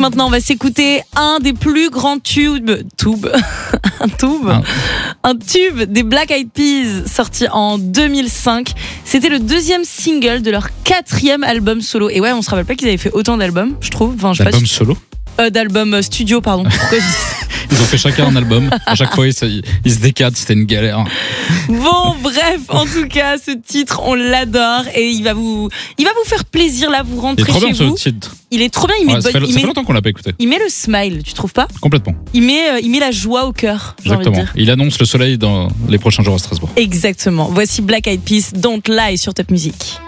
maintenant, on va s'écouter un des plus grands tubes. Un tube des Black Eyed Peas, sorti en 2005. C'était le deuxième single de leur 4e album solo. Et ouais, on se rappelle pas qu'ils avaient fait autant d'albums, je trouve. Enfin, je sais D'albums pas solo d'albums studio, pardon. Pourquoi Ils ont fait chacun un album. À chaque fois, ils se décadent. C'était une galère. Bon, bref, en tout cas, ce titre, on l'adore et il va vous faire plaisir là, vous rentrez chez vous. Ce titre. Il est trop bien. Ça fait longtemps qu'on l'a pas écouté. Il met le smile, tu trouves pas ? Complètement. Il met la joie au cœur. Exactement. Il annonce le soleil dans les prochains jours à Strasbourg. Exactement. Voici Black Eyed Peas, Don't Lie sur Top Music.